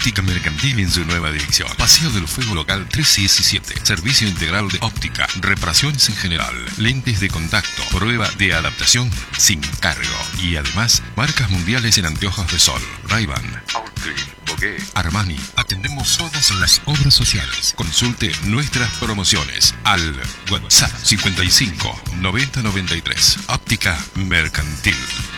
Óptica Mercantil en su nueva dirección. Paseo del Fuego Local 317. Servicio integral de óptica, reparaciones en general, lentes de contacto, prueba de adaptación sin cargo. Y además, marcas mundiales en anteojos de sol. Ray-Ban, Oakley, Bogué, Armani. Atendemos todas las obras sociales. Consulte nuestras promociones al WhatsApp 55 90 93. Óptica Mercantil.